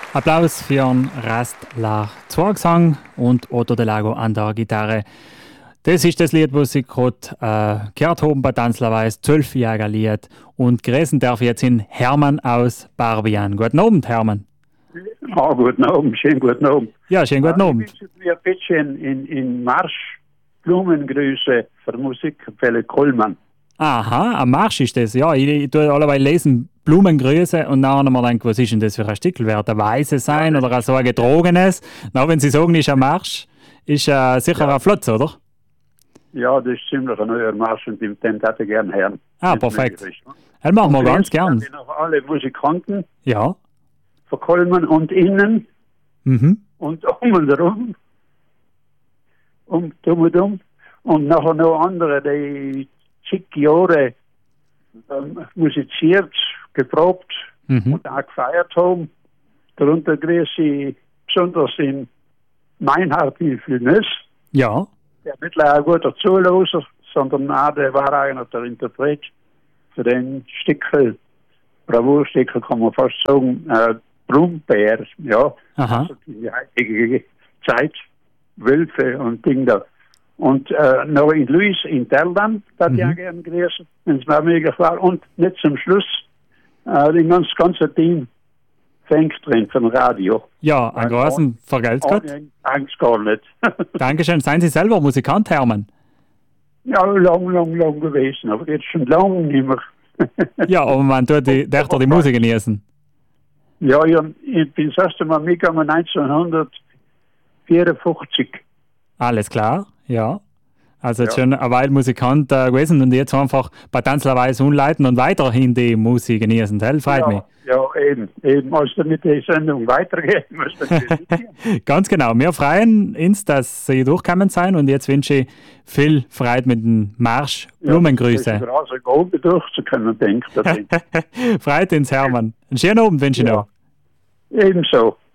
Applaus für einen Rastler Zwergsang und Otto de Lago an der Gitarre. Das ist das Lied, was ich gerade gehört habe bei Tanzlerweis, 12-jähriger Lied. Und grüßen darf ich jetzt in Hermann aus Barbian. Guten Abend, Hermann. Ah, guten Abend, schönen guten Abend. Ja, schönen guten Abend. Ich wünsche mir ein bisschen in Marsch Blumengrüße für Musik für Kollmann. Aha, am Marsch ist das. Ja, ich tue allerweil lesen Blumengrüße und dann mal denke, was ist denn das für ein Stickel? Wird ein weißes sein oder so ein getrogenes? Na, wenn Sie sagen, ist ein Marsch, ist sicher ein Flotz, oder? Ja, das ist ziemlich ein neuer Marsch und den hätte ich gerne hören. Ah, perfekt. Das machen wir ganz gern. Ich noch alle Musikanten Ja. von Kollmann und innen Mhm. und um und rum. Dumm und dumm. Und nachher noch andere, die zig Jahre musiziert, geprobt und auch gefeiert haben. Darunter grüße ich besonders in Meinhard in Flünös. Ja. Der mittlerweile ein guter Zuloser, sondern auch der war eigentlich der Interpret für den Stickel, Bravour-Stickel kann man fast sagen, Brummbär, ja. Aha. Also die heutige Zeit, Wölfe und Ding da. Und noch in Luis in Terland, das ich auch gerne gewesen, wenn es mir möglich war. Und nicht zum Schluss, das ganze Team fängt drin vom Radio. Ja, ein großen Vergeltgott. Angst gar nicht. Dankeschön. Seien Sie selber Musikant, Hermann? Ja, lang gewesen, aber jetzt schon lange nicht mehr. Ja, aber man tut die Musik genießen. Ja, ich bin das erste Mal mitgegangen 1954. Alles klar, ja. Also jetzt schon eine Weile Musikant gewesen und jetzt einfach bei Tanzlerweis umleiten und weiterhin die Musik genießen. Das freut mich. Ja, eben. Als damit die Sendung weitergeht, muss das Ganz genau. Wir freuen uns, dass Sie durchgekommen sein und jetzt wünsche ich viel Freude mit dem Marsch. Blumengrüße. Ja, also oben durchzukommen, denkt er. Freut uns, Hermann. Einen schönen Abend wünsche ich noch. Ebenso.